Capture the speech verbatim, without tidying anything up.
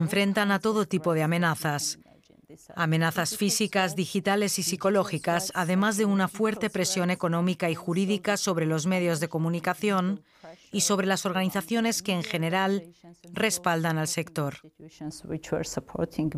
enfrentan a todo tipo de amenazas. Amenazas físicas, digitales y psicológicas, además de una fuerte presión económica y jurídica sobre los medios de comunicación y sobre las organizaciones que, en general, respaldan al sector.